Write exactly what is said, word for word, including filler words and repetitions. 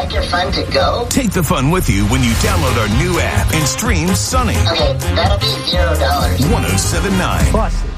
like your fun to go? Take the fun with you when you download our new app and stream Sunny. Okay, that'll be zero dollars. one oh seven point nine. Busted.